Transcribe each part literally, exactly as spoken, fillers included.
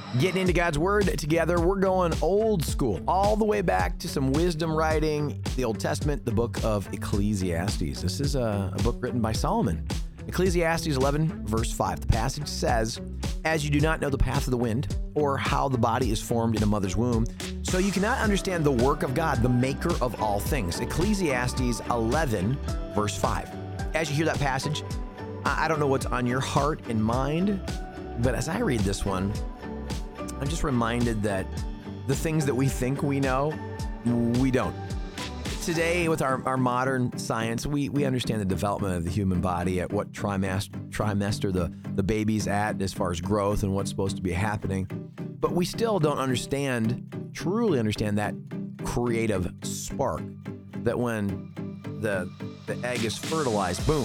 Getting into God's Word together, we're going old school, all the way back to some wisdom writing, the Old Testament, the book of Ecclesiastes. This is a, a book written by Solomon. Ecclesiastes eleven, verse five. The passage says, "As you do not know the path of the wind, or how the body is formed in a mother's womb, so you cannot understand the work of God, the maker of all things." Ecclesiastes eleven, verse five. As you hear that passage, I don't know what's on your heart and mind, but as I read this one, I'm just reminded that the things that we think we know, we don't. Today, with our, our modern science, we, we understand the development of the human body, at what trimester, trimester the, the baby's at as far as growth and what's supposed to be happening. But we still don't understand, truly understand that creative spark that when the, the egg is fertilized, boom,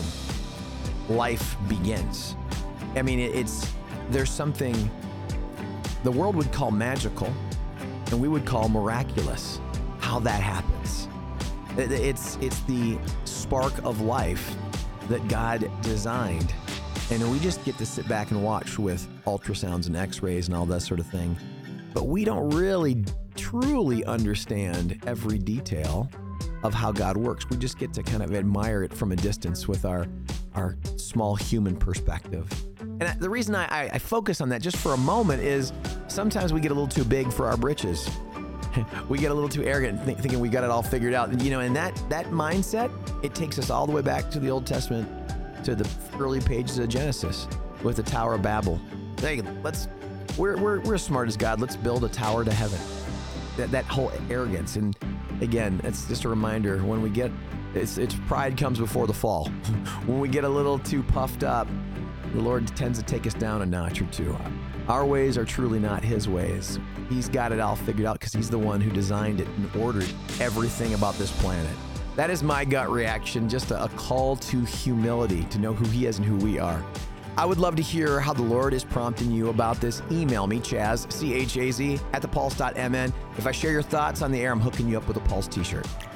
life begins. I mean, it, it's there's something the world would call magical, and we would call miraculous, how that happens. It's it's the spark of life that God designed, and we just get to sit back and watch with ultrasounds and x-rays and all that sort of thing. But we don't really, truly understand every detail of how God works. We just get to kind of admire it from a distance with our, our small human perspective. And the reason I, I focus on that just for a moment is sometimes we get a little too big for our britches. We get a little too arrogant, th- thinking we got it all figured out. And, you know, and that that mindset, it takes us all the way back to the Old Testament, to the early pages of Genesis with the Tower of Babel. Hey, let's we're we're we're as smart as God. Let's build a tower to heaven. That that whole arrogance, and again, it's just a reminder when we get it's it's pride comes before the fall. When we get a little too puffed up, the Lord tends to take us down a notch or two. Our ways are truly not His ways. He's got it all figured out because He's the one who designed it and ordered everything about this planet. That is my gut reaction, just a, a call to humility, to know who He is and who we are. I would love to hear how the Lord is prompting you about this. Email me, Chaz, C H A Z, at the pulse dot m n. If I share your thoughts on the air, I'm hooking you up with a Pulse t-shirt.